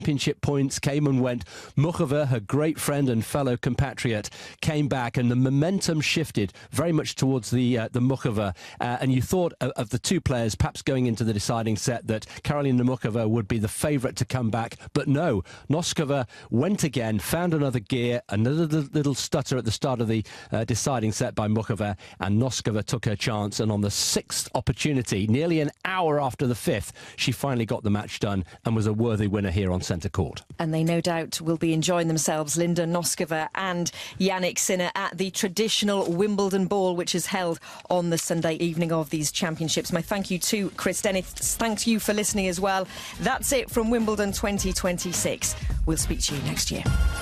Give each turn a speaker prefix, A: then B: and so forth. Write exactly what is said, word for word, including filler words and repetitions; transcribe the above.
A: championship points came and went. Muchova, her great friend and fellow compatriot, came back, and the momentum shifted very much towards the uh, the Muchova. Uh, and you thought of, of the two players perhaps going into the deciding set that Karolina Muchova would be the favourite to come back. But no, Noskova went again, found another gear, another little stutter at the start of the uh, deciding set by Muchova, and Noskova took her chance. And on the sixth opportunity, nearly an hour after the fifth, she finally got the match done and was a worthy winner here on centre court.
B: And they no doubt will be enjoying themselves, Linda Noskova and Jannik Sinner, at the traditional Wimbledon ball, which is held on the Sunday evening of these championships. My thank you to Chris Dennis. Thanks you for listening as well. That's it from Wimbledon twenty twenty-six. We'll speak to you next year.